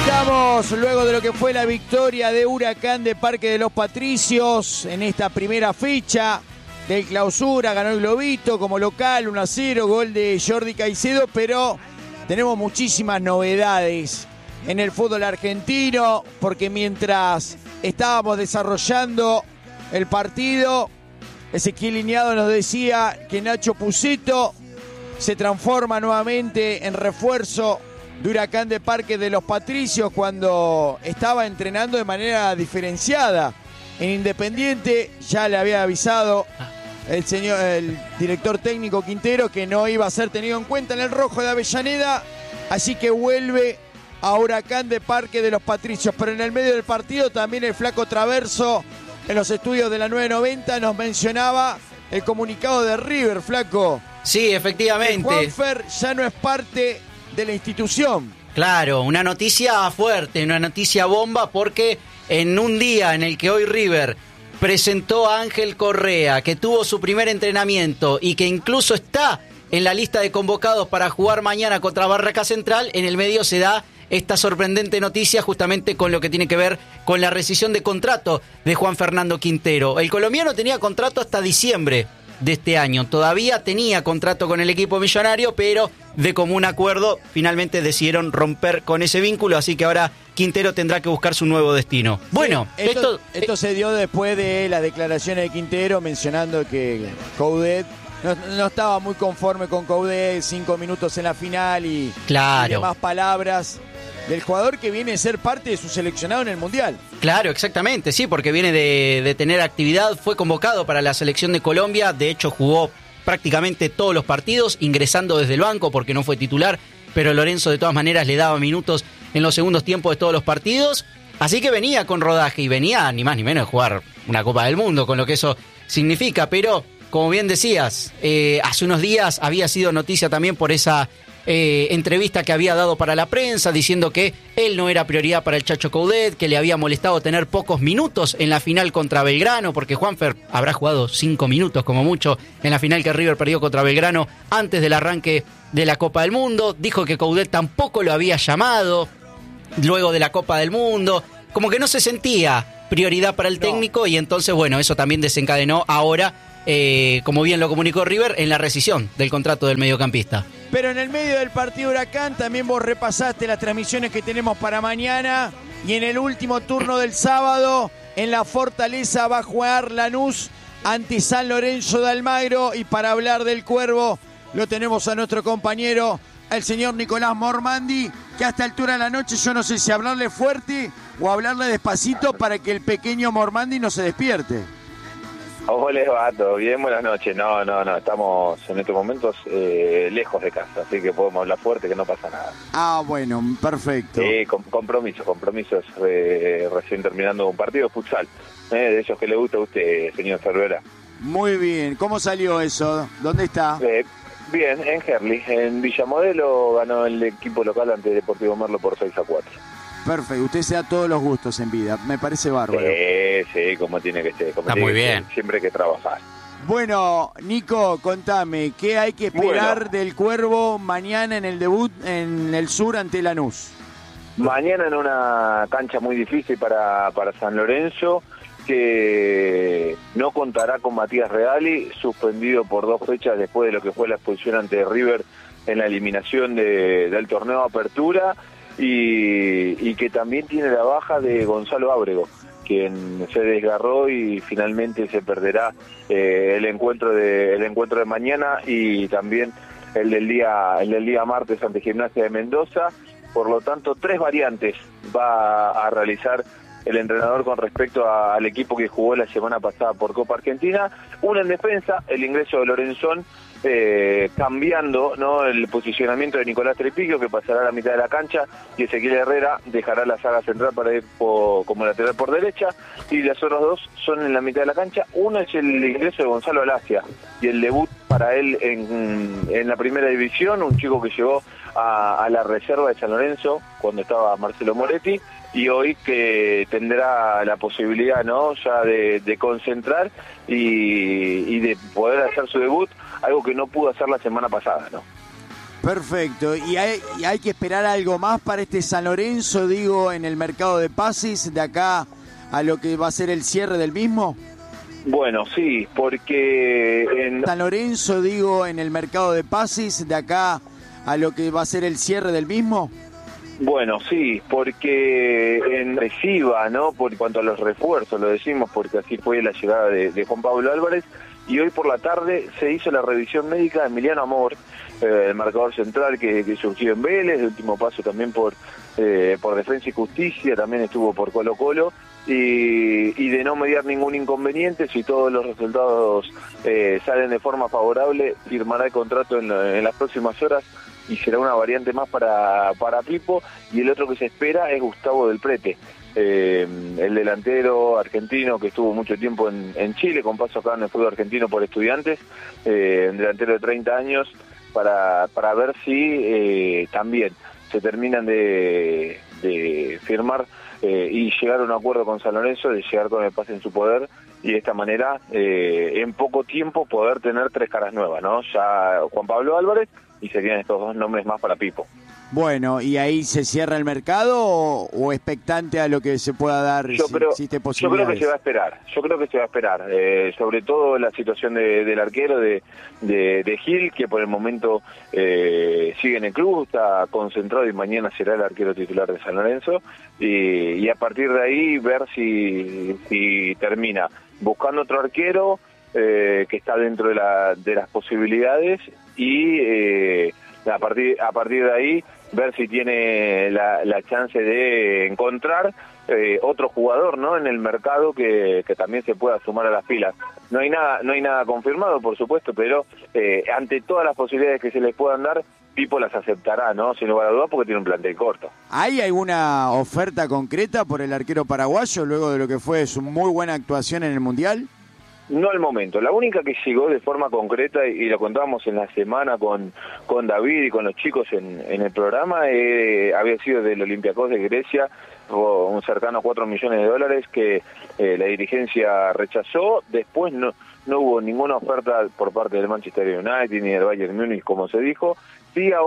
Estamos luego de lo que fue la victoria de Huracán de Parque de los Patricios en esta primera fecha del Clausura. Ganó el Globito como local, 1-0, gol de Jordi Caicedo, pero tenemos muchísimas novedades en el fútbol argentino, porque mientras estábamos desarrollando el partido, Ezequiel Iñado nos decía que Nacho Pucetto se transforma nuevamente en refuerzo de Huracán de Parque de los Patricios cuando estaba entrenando de manera diferenciada en Independiente. Ya le había avisado el director técnico Quintero que no iba a ser tenido en cuenta en el rojo de Avellaneda, así que vuelve a Huracán de Parque de los Patricios. Pero en el medio del partido también el Flaco Traverso en los estudios de la 990 nos mencionaba el comunicado de River, Flaco. Sí, efectivamente. Juanfer ya no es parte de la institución. Claro, una noticia fuerte, una noticia bomba, porque en un día en el que hoy River presentó a Ángel Correa, que tuvo su primer entrenamiento y que incluso está en la lista de convocados para jugar mañana contra Barraca Central, en el medio se da esta sorprendente noticia justamente con lo que tiene que ver con la rescisión de contrato de Juan Fernando Quintero. El colombiano tenía contrato hasta diciembre de este año. Todavía tenía contrato con el equipo millonario, pero de común acuerdo finalmente decidieron romper con ese vínculo, así que ahora Quintero tendrá que buscar su nuevo destino. Sí, bueno, esto se dio después de las declaraciones de Quintero mencionando que Coudet no estaba muy conforme con Coudet, 5 minutos en la final y demás palabras del jugador que viene a ser parte de su seleccionado en el Mundial. Claro, exactamente, sí, porque viene de tener actividad, fue convocado para la selección de Colombia, de hecho jugó prácticamente todos los partidos, ingresando desde el banco porque no fue titular, pero Lorenzo de todas maneras le daba minutos en los segundos tiempos de todos los partidos, así que venía con rodaje y venía ni más ni menos de jugar una Copa del Mundo, con lo que eso significa, pero como bien decías, hace unos días había sido noticia también por esa entrevista que había dado para la prensa diciendo que él no era prioridad para el Chacho Coudet, que le había molestado tener pocos minutos en la final contra Belgrano, porque Juanfer habrá jugado 5 minutos como mucho en la final que River perdió contra Belgrano antes del arranque de la Copa del Mundo. Dijo que Coudet tampoco lo había llamado luego de la Copa del Mundo, como que no se sentía prioridad para el técnico, y entonces bueno, eso también desencadenó ahora, como bien lo comunicó River, en la rescisión del contrato del mediocampista. Pero en el medio del partido Huracán también vos repasaste las transmisiones que tenemos para mañana, y en el último turno del sábado en la Fortaleza va a jugar Lanús ante San Lorenzo de Almagro, y para hablar del Cuervo lo tenemos a nuestro compañero, el señor Nicolás Mormandi, que a esta altura de la noche yo no sé si hablarle fuerte o hablarle despacito para que el pequeño Mormandi no se despierte. Hola, Vato, bien, buenas noches. No, estamos en estos momentos lejos de casa, así que podemos hablar fuerte, que no pasa nada. Ah, bueno, perfecto. Compromisos, recién terminando un partido de futsal, de esos que le gusta a usted, señor Cervera. Muy bien, ¿cómo salió eso? ¿Dónde está? Bien, en Herli, en Villa Modelo, ganó el equipo local ante Deportivo Merlo por 6-4. Perfecto, usted se da todos los gustos en vida, me parece bárbaro. Sí, como tiene que ser. Está muy bien. Siempre hay que trabajar. Bueno, Nico, contame, ¿qué hay que esperar del Cuervo mañana en el debut en el Sur ante Lanús? Mañana en una cancha muy difícil para San Lorenzo, que no contará con Matías Reali, suspendido por 2 fechas después de lo que fue la expulsión ante River en la eliminación del torneo de Apertura, y que también tiene la baja de Gonzalo Ábrego, quien se desgarró y finalmente se perderá el encuentro de mañana y también el del día martes ante Gimnasia de Mendoza. Por lo tanto, 3 variantes va a realizar el entrenador con respecto al equipo que jugó la semana pasada por Copa Argentina. Una en defensa, el ingreso de Lorenzón, cambiando, ¿no?, el posicionamiento de Nicolás Trepiglio, que pasará a la mitad de la cancha, y Ezequiel Herrera dejará la saga central para ir como lateral por derecha, y las otras 2 son en la mitad de la cancha. Uno es el ingreso de Gonzalo Alacia y el debut para él en la primera división, un chico que llegó a la reserva de San Lorenzo cuando estaba Marcelo Moretti, y hoy que tendrá la posibilidad, ¿no?, ya de concentrar y de poder hacer su debut, algo que no pudo hacer la semana pasada, ¿no? Perfecto. ¿Y hay que esperar algo más para este San Lorenzo, digo, en el mercado de pases, de acá a lo que va a ser el cierre del mismo? Bueno, sí, porque en San Lorenzo, digo, en el mercado de pases, de acá a lo que va a ser el cierre del mismo. Bueno, sí, porque en reciba, ¿no? Por cuanto a los refuerzos, lo decimos porque así fue la llegada de Juan Pablo Álvarez, y hoy por la tarde se hizo la revisión médica de Emiliano Amor, el marcador central que surgió en Vélez, de último paso también por Defensa y Justicia, también estuvo por Colo-Colo, y de no mediar ningún inconveniente, si todos los resultados salen de forma favorable, firmará el contrato en las próximas horas y será una variante más para Pipo. Y el otro que se espera es Gustavo Del Prete, el delantero argentino que estuvo mucho tiempo en Chile, con paso acá en el fútbol argentino por Estudiantes, un delantero de 30 años, para ver si también se terminan de firmar y llegar a un acuerdo con San Lorenzo, de llegar con el pase en su poder, y de esta manera en poco tiempo poder tener 3 caras nuevas, ¿no? Ya Juan Pablo Álvarez, y serían estos 2 nombres más para Pipo. Bueno, ¿y ahí se cierra el mercado o expectante a lo que se pueda dar? Yo creo que se va a esperar, sobre todo la situación del arquero de Gil, que por el momento sigue en el club, está concentrado y mañana será el arquero titular de San Lorenzo, y a partir de ahí ver si termina buscando otro arquero que está dentro de las posibilidades, y a partir de ahí ver si tiene la chance de encontrar otro jugador, ¿no?, en el mercado que también se pueda sumar a las filas. No hay nada confirmado, por supuesto, pero ante todas las posibilidades que se les puedan dar, Pipo las aceptará, ¿no?, sin lugar a dudas, porque tiene un plantel corto. ¿Hay alguna oferta concreta por el arquero paraguayo luego de lo que fue su muy buena actuación en el Mundial? No al momento. La única que llegó de forma concreta, y lo contábamos en la semana con David y con los chicos en el programa, había sido del Olympiacos de Grecia, un cercano a $4 millones que la dirigencia rechazó. Después no hubo ninguna oferta por parte del Manchester United ni del Bayern Múnich, como se dijo. Sí,